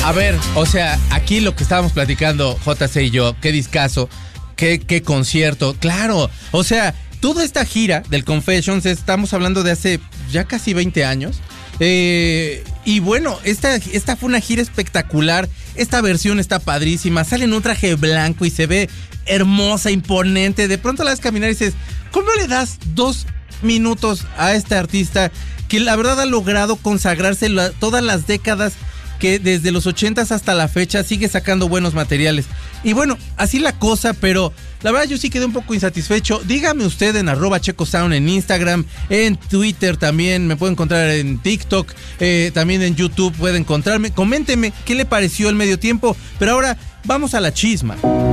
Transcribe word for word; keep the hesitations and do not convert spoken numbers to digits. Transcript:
A ver, o sea, aquí lo que estábamos platicando, J C y yo, qué discazo, qué, qué concierto, claro, o sea, toda esta gira del Confessions, estamos hablando de hace ya casi veinte años, eh, y bueno, esta, esta fue una gira espectacular, esta versión está padrísima, sale en un traje blanco y se ve hermosa, imponente, de pronto la ves caminar y dices, ¿cómo le das dos minutos a este artista que la verdad ha logrado consagrarse la, todas las décadas, que desde los ochentas hasta la fecha sigue sacando buenos materiales? Y bueno, así la cosa, pero la verdad yo sí quedé un poco insatisfecho. Dígame usted en arroba checosound en Instagram, en Twitter también, me puede encontrar en TikTok, eh, también en YouTube puede encontrarme. Coménteme qué le pareció el medio tiempo, pero ahora vamos a la chisma.